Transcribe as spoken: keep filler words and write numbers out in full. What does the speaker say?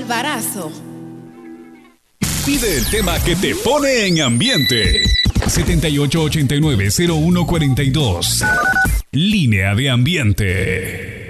Alvarazo. Pide el tema que te pone en ambiente. setenta y ocho ochenta y nueve cero uno cuarenta y dos. Línea de ambiente.